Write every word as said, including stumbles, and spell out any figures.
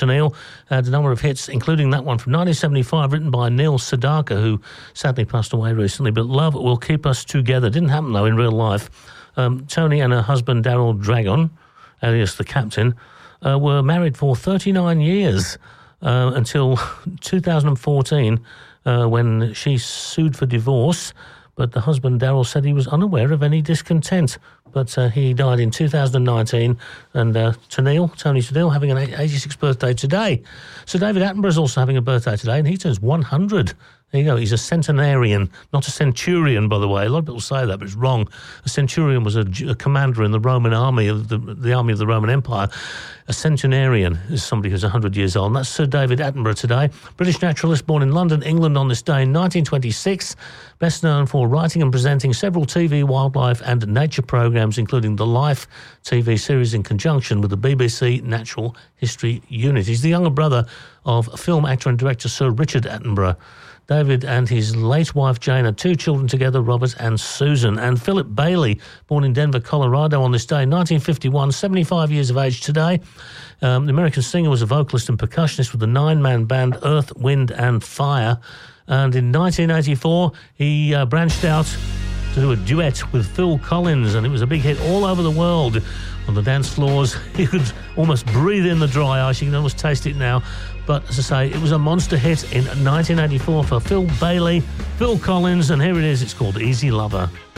Neil had a number of hits, including that one from nineteen seventy-five, written by Neil Sedaka, who sadly passed away recently. But Love Will Keep Us Together didn't happen, though, in real life. Um, Tony and her husband, Daryl Dragon, alias the Captain, uh, were married for thirty-nine years uh, until two thousand fourteen, uh, when she sued for divorce. But the husband, Daryl, said he was unaware of any discontent. But uh, he died in two thousand nineteen, and uh, Tennille, Tony Tennille, having an eighty-sixth birthday today. So David Attenborough is also having a birthday today, and he turns one hundred. There you go. He's a centenarian, not a centurion, by the way. A lot of people say that, but it's wrong. A centurion was a, a commander in the Roman army, of the, the army of the Roman Empire. A centenarian is somebody who's one hundred years old, and that's Sir David Attenborough today. British naturalist born in London, England on this day in nineteen twenty-six. Best known for writing and presenting several T V, wildlife and nature programmes, including the Life T V series in conjunction with the B B C Natural History Unit. He's the younger brother of film actor and director Sir Richard Attenborough. David and his late wife Jane had two children together, Robert and Susan. And Philip Bailey, born in Denver, Colorado on this day, nineteen fifty-one, seventy-five years of age today. Um, the American singer was a vocalist and percussionist with the nine-man band Earth, Wind and Fire. And in nineteen eighty-four, he uh, branched out to do a duet with Phil Collins, and it was a big hit all over the world. On the dance floors, you could almost breathe in the dry ice. You can almost taste it now. But as I say, it was a monster hit in nineteen eighty-four for Phil Bailey, Phil Collins, and here it is. It's called Easy Lover.